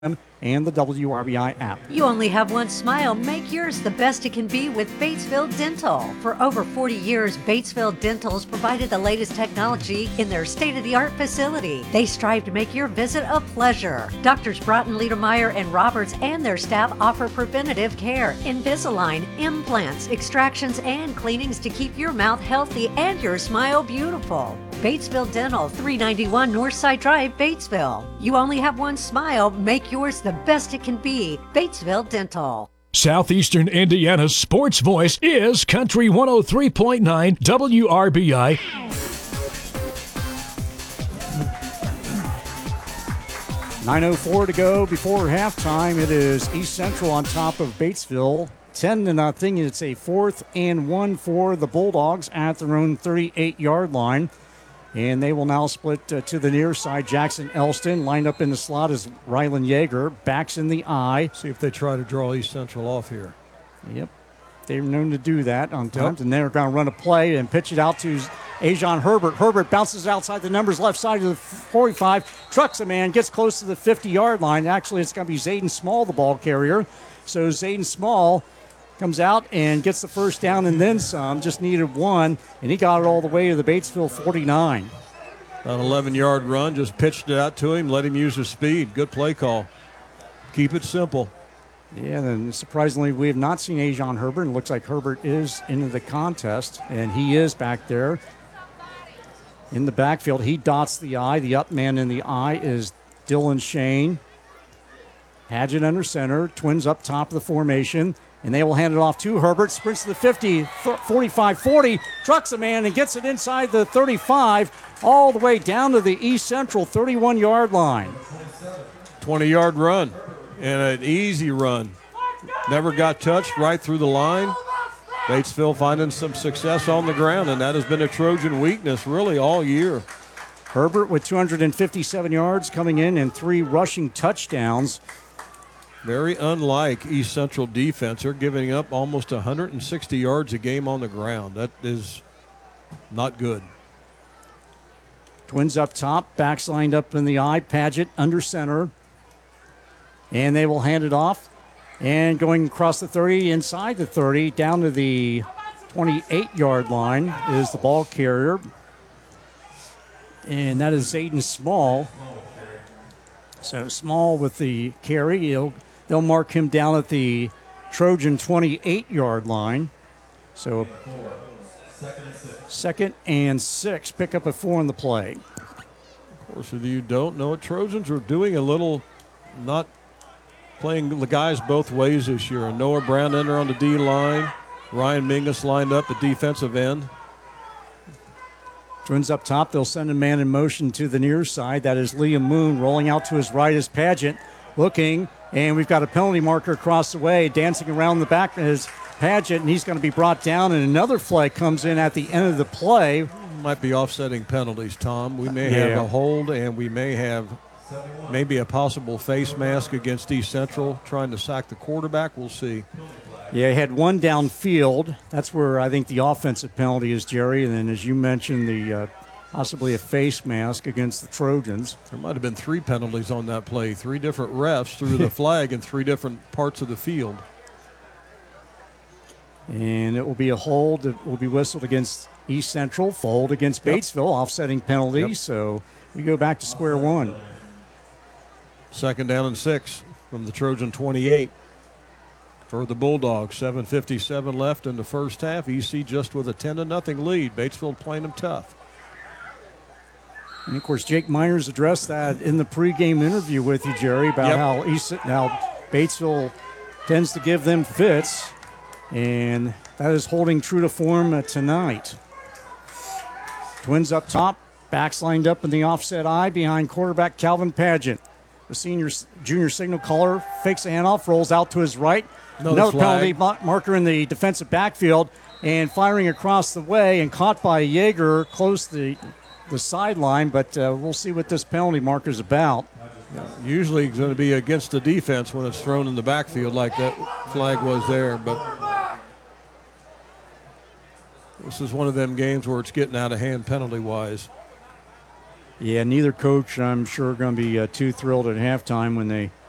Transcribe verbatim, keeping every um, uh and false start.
and the W R B I app. You only have one smile. Make yours the best it can be with Batesville Dental. For over forty years, Batesville Dental's provided the latest technology in their state-of-the-art facility. They strive to make your visit a pleasure. Doctors Broughton, Liedermeyer, and Roberts and their staff offer preventative care, Invisalign, implants, extractions, and cleanings to keep your mouth healthy and your smile beautiful. Batesville Dental, three ninety-one Northside Drive, Batesville. You only have one smile. Make yours the best it can be. Batesville Dental. Southeastern Indiana's sports voice is Country one oh three point nine W R B I. nine oh four to go before halftime. It is East Central on top of Batesville. ten to nothing. It's a fourth and one for the Bulldogs at their own thirty-eight-yard line. And they will now split uh, to the near side. Jackson Elston lined up in the slot as Rylan Yeager. Backs in the eye. See if they try to draw East Central off here. Yep. They're known to do that on times. Yep. And they're going to run a play and pitch it out to Ajon Herbert. Herbert bounces outside the numbers left side of the forty-five. Trucks a man. Gets close to the fifty-yard line. Actually, it's going to be Zayden Small, the ball carrier. So Zayden Small comes out and gets the first down and then some. Just needed one, and he got it all the way to the Batesville forty-nine. An eleven-yard run, just pitched it out to him, let him use his speed. Good play call. Keep it simple. Yeah, and surprisingly, we have not seen Ajon Herbert. It looks like Herbert is into the contest, and he is back there in the backfield. He dots the I. The up man in the I is Dylan Shane. Hadget under center. Twins up top of the formation. And they will hand it off to Herbert. Sprints to the fifty, forty-five, forty. Trucks a man and gets it inside the thirty-five, all the way down to the East Central thirty-one-yard line. twenty-yard run and an easy run. Never got touched, right through the line. Batesville finding some success on the ground, and that has been a Trojan weakness really all year. Herbert with two hundred fifty-seven yards coming in and three rushing touchdowns. Very unlike East Central defense. They're giving up almost one hundred sixty yards a game on the ground. That is not good. Twins up top, backs lined up in the I. Padgett under center. And they will hand it off. And going across the thirty, inside the thirty, down to the twenty-eight-yard line is the ball carrier. And that is Zayden Small. So Small with the carry. He'll They'll mark him down at the Trojan twenty-eight-yard line. So second and six. Pick up a four in the play. Of course, if you don't know it, Trojans are doing a little not playing the guys both ways this year. Noah Brown enter on the D line. Ryan Mingus lined up at defensive end. Twins up top. They'll send a man in motion to the near side. That is Liam Moon. Rolling out to his right is Padgett. Looking. And we've got a penalty marker across the way, dancing around the back is Padgett, and he's going to be brought down. And another flag comes in at the end of the play. Might be offsetting penalties, Tom. We may Yeah. have a hold, and we may have maybe a possible face mask against East Central trying to sack the quarterback. We'll see. Yeah, he had one downfield. That's where I think the offensive penalty is, Jerry. And then, as you mentioned, the uh, possibly a face mask against the Trojans. There might have been three penalties on that play. Three different refs threw the flag in three different parts of the field. And it will be a hold that will be whistled against East Central, hold against Batesville, yep. Offsetting penalty. Yep. So we go back to square one. Second down and six from the Trojan twenty-eight for the Bulldogs. seven fifty-seven left in the first half. E C just with a ten to nothing lead. Batesville playing them tough. And, of course, Jake Miners addressed that in the pregame interview with you, Jerry, about yep. how East, how Batesville tends to give them fits, and that is holding true to form uh, tonight. Twins up top, backs lined up in the offset I behind quarterback Calvin Padgett. The senior junior signal caller fakes a handoff, rolls out to his right. Another, Another flag. penalty marker in the defensive backfield, and firing across the way and caught by Yeager close to the the sideline, but uh, we'll see what this penalty marker is about. Usually it's going to be against the defense when it's thrown in the backfield like that flag was there, but this is one of them games where it's getting out of hand penalty-wise. Yeah, neither coach, I'm sure, going to be uh, too thrilled at halftime when they